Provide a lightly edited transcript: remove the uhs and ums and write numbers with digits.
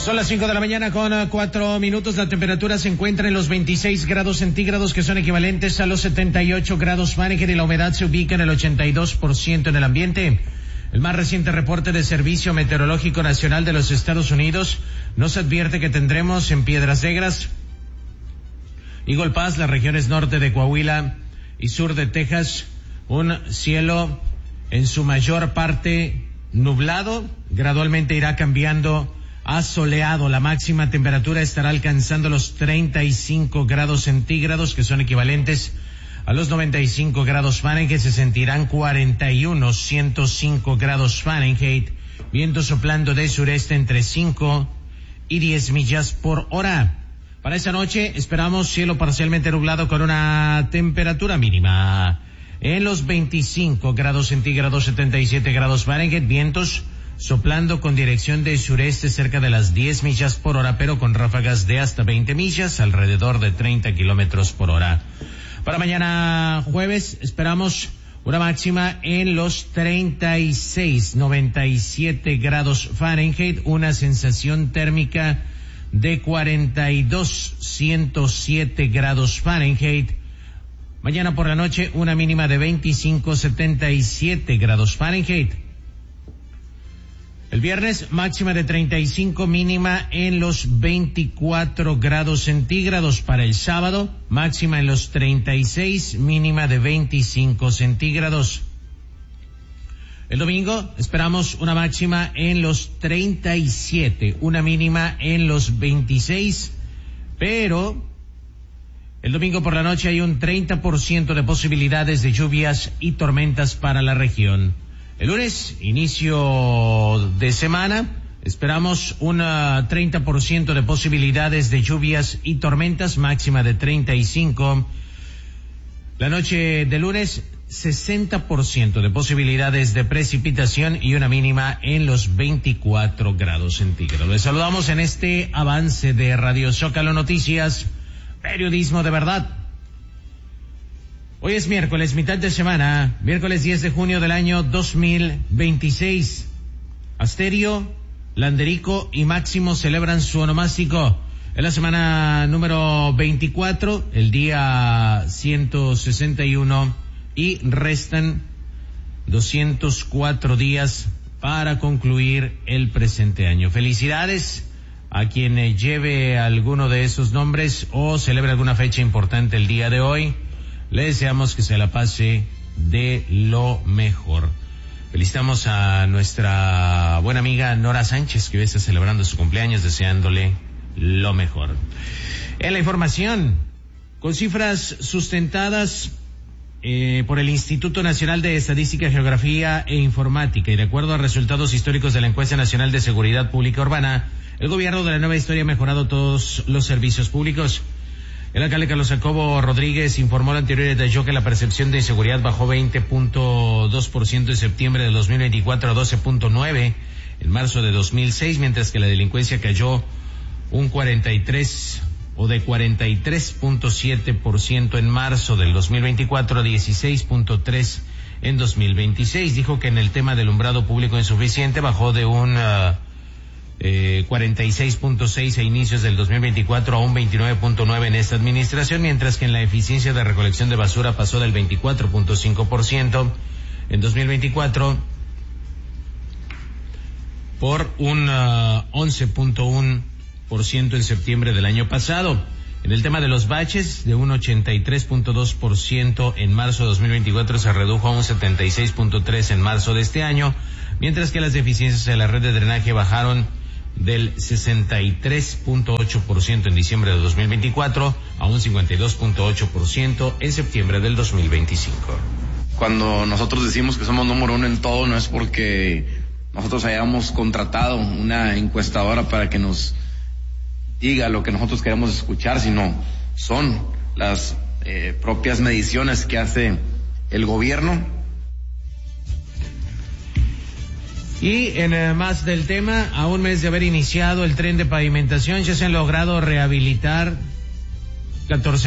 Son las 5 de la mañana con 4 minutos. La temperatura se encuentra en los 26 grados centígrados, que son equivalentes a los 78 grados Fahrenheit, y la humedad se ubica en el 82% en el ambiente. El más reciente reporte de Servicio Meteorológico Nacional de los Estados Unidos nos advierte que tendremos en Piedras Negras, Eagle Pass, las regiones norte de Coahuila y sur de Texas, un cielo en su mayor parte nublado. Gradualmente irá cambiando a soleado. La máxima temperatura estará alcanzando los 35 grados centígrados, que son equivalentes a los 95 grados Fahrenheit. Se sentirán 105 grados Fahrenheit. Viento soplando de sureste entre 5 y 10 millas por hora. Para esta noche esperamos cielo parcialmente nublado con una temperatura mínima en los 25 grados centígrados, 77 grados Fahrenheit. Vientos soplando con dirección de sureste cerca de las 10 millas por hora, pero con ráfagas de hasta 20 millas, alrededor de 30 kilómetros por hora. Para mañana jueves esperamos una máxima en los 36, 97 grados Fahrenheit, una sensación térmica de 42, 107 grados Fahrenheit. Mañana por la noche una mínima de 25, 77 grados Fahrenheit. El viernes máxima de 35, mínima en los 24 grados centígrados. Para el sábado máxima en los 36, mínima de 25 centígrados. El domingo esperamos una máxima en los 37, una mínima en los 26, pero el domingo por la noche hay un 30% de posibilidades de lluvias y tormentas para la región. El lunes, inicio de semana, esperamos un 30% de posibilidades de lluvias y tormentas, máxima de 35. La noche de lunes, 60% de posibilidades de precipitación y una mínima en los 24 grados centígrados. Les saludamos en este avance de Radio Zócalo Noticias, periodismo de verdad. Hoy es miércoles, mitad de semana, miércoles 10 de junio del año 2026. Asterio, Landerico y Máximo celebran su onomástico. En la semana número 24, el día 161, y restan 204 días para concluir el presente año. Felicidades a quien lleve alguno de esos nombres o celebre alguna fecha importante el día de hoy. Le deseamos que se la pase de lo mejor. Felicitamos a nuestra buena amiga Nora Sánchez, que hoy está celebrando su cumpleaños, deseándole lo mejor. En la información, con cifras sustentadas por el Instituto Nacional de Estadística, Geografía e Informática, y de acuerdo a resultados históricos de la Encuesta Nacional de Seguridad Pública Urbana, el gobierno de la nueva historia ha mejorado todos los servicios públicos. El alcalde Carlos Jacobo Rodríguez informó la anterior detalló que la percepción de inseguridad bajó 20.2% en septiembre de 2024 a 12.9% en marzo de 2006, mientras que la delincuencia cayó un 43.7% en marzo del 2024 a 16.3% en 2026. Dijo que en el tema del alumbrado público insuficiente bajó de un 46.6 a inicios del 2024 a un 29.9 en esta administración, mientras que en la eficiencia de recolección de basura pasó del 24.5% en 2024 por un 11.1% en septiembre del año pasado. En el tema de los baches, de un 83.2% en marzo de 2024 se redujo a un 76.3% en marzo de este año, mientras que las deficiencias de la red de drenaje bajaron del 63.8% en diciembre de 2024 a un 52.8% en septiembre del 2025. Cuando nosotros decimos que somos número uno en todo, no es porque nosotros hayamos contratado una encuestadora para que nos diga lo que nosotros queremos escuchar, sino son las propias mediciones que hace el gobierno. Y en más del tema, a un mes de haber iniciado el tren de pavimentación, ya se han logrado rehabilitar 14